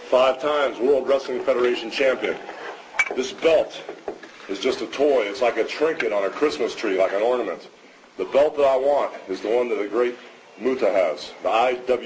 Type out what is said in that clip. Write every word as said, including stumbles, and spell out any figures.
five times World Wrestling Federation champion. This belt is just a toy. It's like a trinket on a Christmas tree, like an ornament. The belt that I want is the one that the great Muta has, the I W